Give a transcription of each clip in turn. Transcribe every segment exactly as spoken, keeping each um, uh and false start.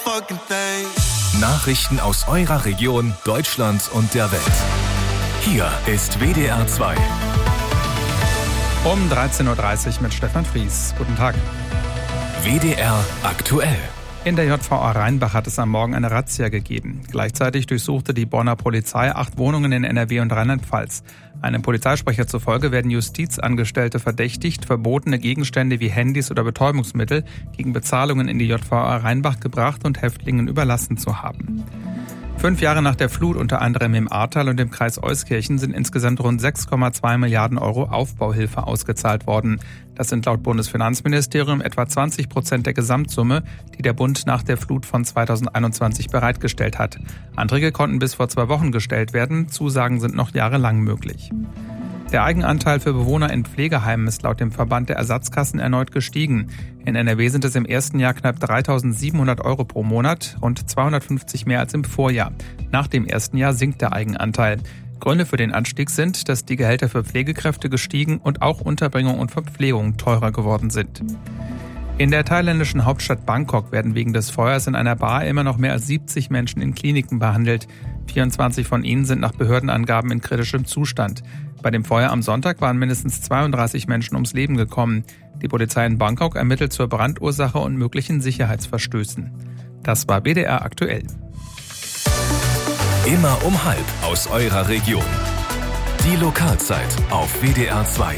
fucking thing. Nachrichten aus eurer Region, Deutschland und der Welt. Hier ist W D R zwei. Um dreizehn Uhr dreißig mit Stefan Fries. Guten Tag. W D R aktuell. In der J V A Rheinbach hat es am Morgen eine Razzia gegeben. Gleichzeitig durchsuchte die Bonner Polizei acht Wohnungen in N R W und Rheinland-Pfalz. Einem Polizeisprecher zufolge werden Justizangestellte verdächtigt, verbotene Gegenstände wie Handys oder Betäubungsmittel gegen Bezahlungen in die J V A Rheinbach gebracht und Häftlingen überlassen zu haben. Fünf Jahre nach der Flut, unter anderem im Ahrtal und im Kreis Euskirchen, sind insgesamt rund sechs Komma zwei Milliarden Euro Aufbauhilfe ausgezahlt worden. Das sind laut Bundesfinanzministerium etwa zwanzig Prozent der Gesamtsumme, die der Bund nach der Flut von zweitausendeinundzwanzig bereitgestellt hat. Anträge konnten bis vor zwei Wochen gestellt werden, Zusagen sind noch jahrelang möglich. Der Eigenanteil für Bewohner in Pflegeheimen ist laut dem Verband der Ersatzkassen erneut gestiegen. In N R W sind es im ersten Jahr knapp dreitausendsiebenhundert Euro pro Monat, rund zweihundertfünfzig mehr als im Vorjahr. Nach dem ersten Jahr sinkt der Eigenanteil. Gründe für den Anstieg sind, dass die Gehälter für Pflegekräfte gestiegen und auch Unterbringung und Verpflegung teurer geworden sind. In der thailändischen Hauptstadt Bangkok werden wegen des Feuers in einer Bar immer noch mehr als siebzig Menschen in Kliniken behandelt. vierundzwanzig von ihnen sind nach Behördenangaben in kritischem Zustand. Bei dem Feuer am Sonntag waren mindestens zweiunddreißig Menschen ums Leben gekommen. Die Polizei in Bangkok ermittelt zur Brandursache und möglichen Sicherheitsverstößen. Das war W D R aktuell. Immer um halb aus eurer Region. Die Lokalzeit auf W D R zwei.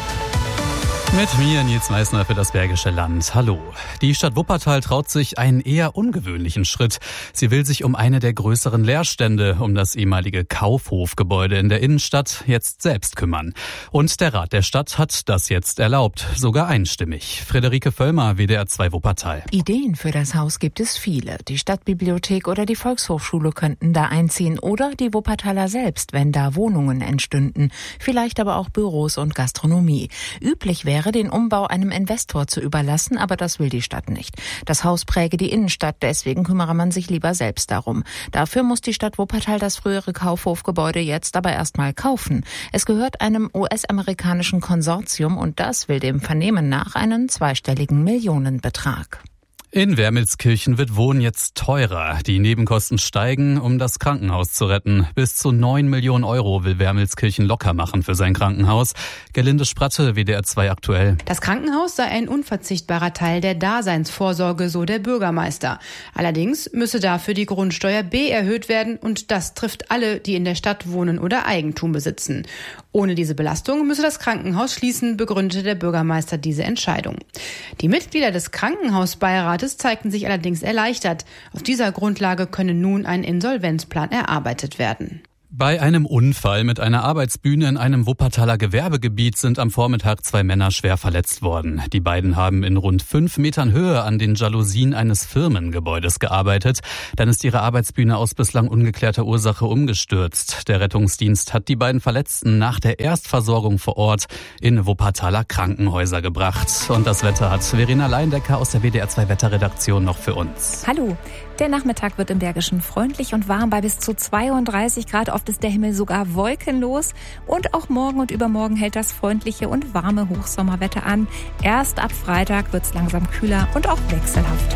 Mit mir, Nils Meissner, für das Bergische Land. Hallo. Die Stadt Wuppertal traut sich einen eher ungewöhnlichen Schritt. Sie will sich um eine der größeren Leerstände, um das ehemalige Kaufhofgebäude in der Innenstadt, jetzt selbst kümmern. Und der Rat der Stadt hat das jetzt erlaubt, sogar einstimmig. Friederike Völlmer, W D R zwei Wuppertal. Ideen für das Haus gibt es viele. Die Stadtbibliothek oder die Volkshochschule könnten da einziehen oder die Wuppertaler selbst, wenn da Wohnungen entstünden. Vielleicht aber auch Büros und Gastronomie. Üblich wäre, den Umbau einem Investor zu überlassen, aber das will die Stadt nicht. Das Haus präge die Innenstadt, deswegen kümmere man sich lieber selbst darum. Dafür muss die Stadt Wuppertal das frühere Kaufhofgebäude jetzt aber erstmal kaufen. Es gehört einem U S-amerikanischen Konsortium und das will dem Vernehmen nach einen zweistelligen Millionenbetrag. In Wermelskirchen wird Wohnen jetzt teurer. Die Nebenkosten steigen, um das Krankenhaus zu retten. Bis zu neun Millionen Euro will Wermelskirchen locker machen für sein Krankenhaus. Gerlinde Spratte, W D R zwei aktuell. Das Krankenhaus sei ein unverzichtbarer Teil der Daseinsvorsorge, so der Bürgermeister. Allerdings müsse dafür die Grundsteuer B erhöht werden und das trifft alle, die in der Stadt wohnen oder Eigentum besitzen. Ohne diese Belastung müsse das Krankenhaus schließen, begründete der Bürgermeister diese Entscheidung. Die Mitglieder des Krankenhausbeirates zeigten sich allerdings erleichtert. Auf dieser Grundlage könne nun ein Insolvenzplan erarbeitet werden. Bei einem Unfall mit einer Arbeitsbühne in einem Wuppertaler Gewerbegebiet sind am Vormittag zwei Männer schwer verletzt worden. Die beiden haben in rund fünf Metern Höhe an den Jalousien eines Firmengebäudes gearbeitet. Dann ist ihre Arbeitsbühne aus bislang ungeklärter Ursache umgestürzt. Der Rettungsdienst hat die beiden Verletzten nach der Erstversorgung vor Ort in Wuppertaler Krankenhäuser gebracht. Und das Wetter hat Verena Leindecker aus der W D R zwei Wetterredaktion noch für uns. Hallo. Der Nachmittag wird im Bergischen freundlich und warm bei bis zu zweiunddreißig Grad. Oft ist der Himmel sogar wolkenlos. Und auch morgen und übermorgen hält das freundliche und warme Hochsommerwetter an. Erst ab Freitag wird es langsam kühler und auch wechselhafter.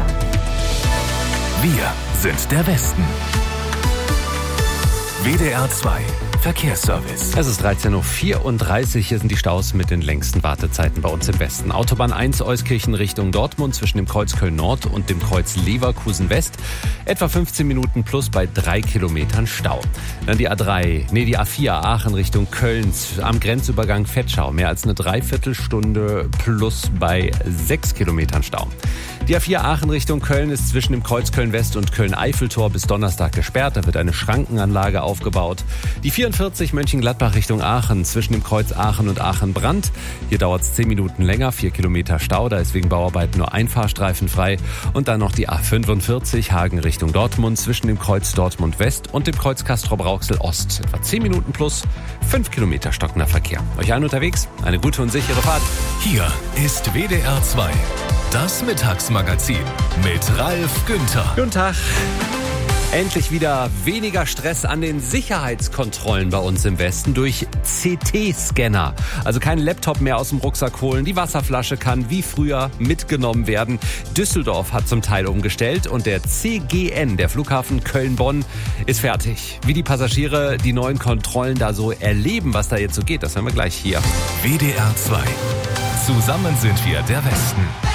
Wir sind der Westen. W D R zwei Verkehrsservice. Es ist dreizehn Uhr vierunddreißig. Hier sind die Staus mit den längsten Wartezeiten bei uns im Westen. Autobahn eins Euskirchen Richtung Dortmund zwischen dem Kreuz Köln-Nord und dem Kreuz Leverkusen-West. Etwa fünfzehn Minuten plus bei drei Kilometern Stau. Dann die A drei, nee die A vier Aachen Richtung Köln am Grenzübergang Vetschau. Mehr als eine Dreiviertelstunde plus bei sechs Kilometern Stau. Die A vier Aachen Richtung Köln ist zwischen dem Kreuz Köln-West und Köln-Eiffeltor bis Donnerstag gesperrt. Da wird eine Schrankenanlage aufgebaut. Die vierundvierzig Mönchengladbach Richtung Aachen zwischen dem Kreuz Aachen und Aachen-Brand. Hier dauert es zehn Minuten länger, vier Kilometer Stau. Da ist wegen Bauarbeiten nur ein Fahrstreifen frei. Und dann noch die A fünfundvierzig Hagen Richtung Dortmund zwischen dem Kreuz Dortmund-West und dem Kreuz Castrop-Rauxel-Ost. Etwa zehn Minuten plus fünf Kilometer stockender Verkehr. Euch allen unterwegs, eine gute und sichere Fahrt. Hier ist W D R zwei. Das Mittagsmagazin mit Ralf Günther. Guten Tag. Endlich wieder weniger Stress an den Sicherheitskontrollen bei uns im Westen durch C T-Scanner. Also kein Laptop mehr aus dem Rucksack holen. Die Wasserflasche kann wie früher mitgenommen werden. Düsseldorf hat zum Teil umgestellt und der C G N, der Flughafen Köln-Bonn, ist fertig. Wie die Passagiere die neuen Kontrollen da so erleben, was da jetzt so geht, das hören wir gleich hier. W D R zwei. Zusammen sind wir der Westen.